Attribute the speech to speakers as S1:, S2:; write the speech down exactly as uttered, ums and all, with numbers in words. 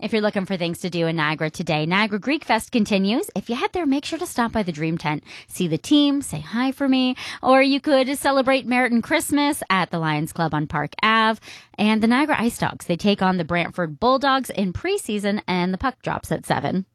S1: If you're looking for things to do in Niagara today, Niagara Greek Fest continues. If you head there, make sure to stop by the Dream Tent, see the team, say hi for me, or you could celebrate Meriton Christmas at the Lions Club on Park Avenue. And the Niagara Ice Dogs, they take on the Brantford Bulldogs in preseason, and the puck drops at seven.